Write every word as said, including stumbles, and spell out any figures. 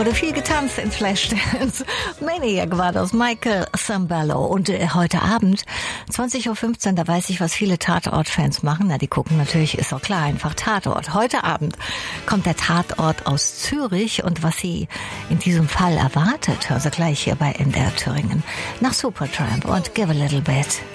wurde viel getanzt in Flashdance. Maniac war das, Michael Sambello. Und äh, heute Abend, zwanzig Uhr fünfzehn, da weiß ich, was viele Tatort-Fans machen. Na, die gucken natürlich, ist doch klar, einfach Tatort. Heute Abend kommt der Tatort aus Zürich und was sie in diesem Fall erwartet, hören Sie gleich hier bei N D R Thüringen. Nach Supertramp und Give a Little Bit.